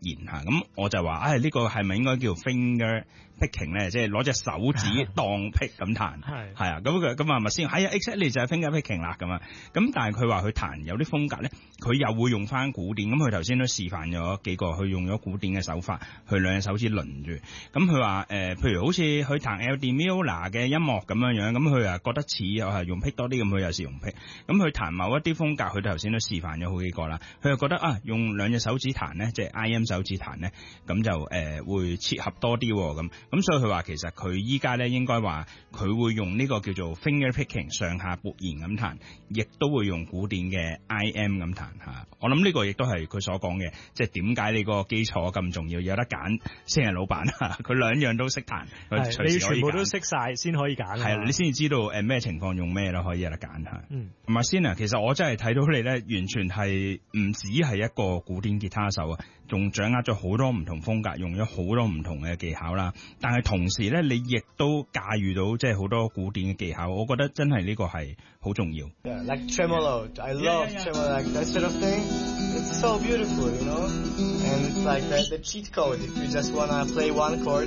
然嚇。咁我就話，呢個係咪應該叫 finger picking 咧？即係攞隻手指當 pick 咁彈，係啊。咁啊，咪先係啊 exactly 就係 finger picking 啦咁啊。咁但係佢話佢彈有啲風格咧，佢又會用翻古典。咁佢頭先都示範咗幾個，佢用咗古典嘅手法，佢兩隻手指輪住。咁佢話譬如好似佢彈 El Di Meola 嘅音樂咁樣，咁佢啊覺得似又係用 pick 多啲，咁佢有時用 pick。咁佢彈某一啲風格，佢頭先都示範咗好幾個啦。佢又覺得用兩隻手指彈咧，即係 IM 手指彈咧，咁就會切合多啲咁所以佢話其實佢依家咧應該話佢會用呢個叫做 finger picking 上下撥弦咁彈，亦都會用古典嘅 IM 咁彈嚇。我諗呢個亦都係佢所講嘅，即係點解你個基礎咁重要，有得揀先係老闆啊！佢兩樣都識彈，佢隨時可以揀， 你全部都識晒先可以揀。 係啦，你先至知道咩情況用咩咯，可以有得揀嚇。同埋先啊，其實我真係睇到你咧，完全係唔止係一個古典吉他手啊，仲掌握咗好多唔同風格，用咗好多唔同嘅技巧啦。但係同時咧，你亦都駕馭到即係好多古典嘅技巧，我覺得真係呢個係好重要。 Yeah, like tremolo, I love tremolo, like that sort of thing. It's so beautiful, you know. And it's like the cheat code if you just wanna play one chord.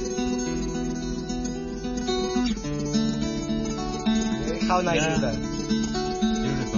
How nice is that? Beautiful.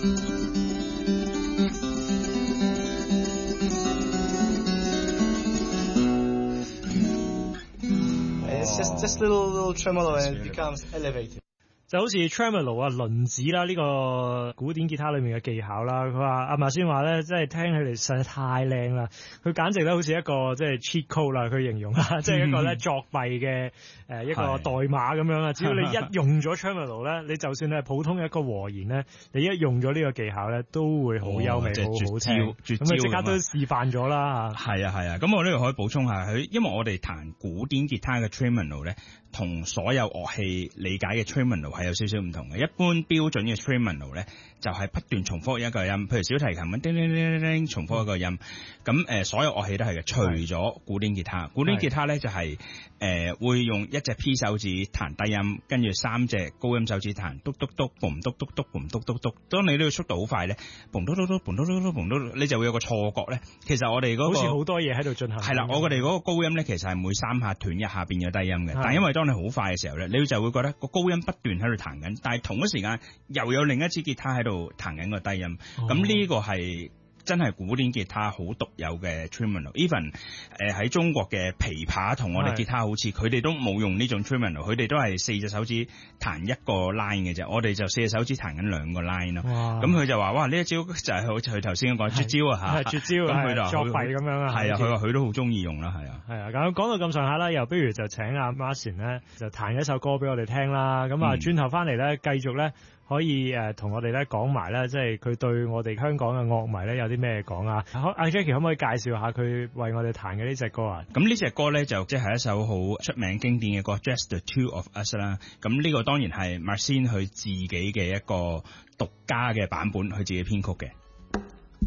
It's just little tremolo and it becomes elevated. 就好似 tremolo 啊輪指啦，呢個古典吉他裏面嘅技巧啦。佢話阿馬先話咧，即係聽起嚟實在太靚啦，佢簡直咧好似一個即係 cheat code 啦，佢形容啦，即係一個咧作弊嘅一個代碼咁樣啊。只要你一用咗 tremolo 咧，你就算係普通一個和弦咧，你一用咗呢個技巧咧，都會好優美，好好聽。咁啊，即刻都示範咗啦。 係啊。咁我呢度可以補充下佢，因為我哋彈古典吉他嘅 tremolo 咧，同所有樂器理解嘅 tremolo係有少少唔同嘅。一般標準嘅 tremolo 咧，就係不斷重複一個音，譬如小提琴咁叮叮叮叮叮重複一個音。咁所有樂器都係嘅，除咗古典吉他。古典吉他咧就係會用一隻 P 手指彈低音，跟住三隻高音手指彈篤篤篤，嘣篤篤篤，嘣篤篤篤。當你呢個速度好快咧，嘣篤篤篤，嘣篤篤篤，嘣篤，你就會有個錯覺咧。其實我哋嗰個好似好多嘢喺度進行。 係啦，我哋嗰個高音咧，其實係每三下斷一下變咗低音嘅。但係因為當你好快嘅時候咧，你就會覺得個高音不斷喺度彈緊，但係同一時間又有另一支吉他喺度彈緊個低音。咁呢個係真係古典吉他好獨有嘅 tremolo。even 喺中國嘅琵琶同我哋吉他好似，佢哋都冇用呢種 tremolo， 佢哋都係四隻手指彈一個 line 嘅啫，我哋就四隻手指彈緊兩個 line 咯。咁佢就話：哇！呢一招就係好似佢頭先講絕招啊嚇， 絕招咁佢就作弊咁樣啊。 係啊，佢話佢都好中意用啦，係啊。 係啊，咁講到咁上下啦，又不如就請阿 Martin 咧就彈一首歌俾我哋聽啦。咁啊，轉頭翻嚟咧，繼續咧可以同我哋咧講埋咧，即係佢對我哋香港嘅樂迷咧有啲咩講啊？阿 Jackie 可唔可以介紹下佢為我哋彈嘅呢隻歌啊？ 咁呢隻歌咧就即係一首好出名經典嘅歌 ，Just the Two of Us 啦。咁呢個當然係 Martin 佢自己嘅一個獨家嘅版本，佢自己編曲嘅。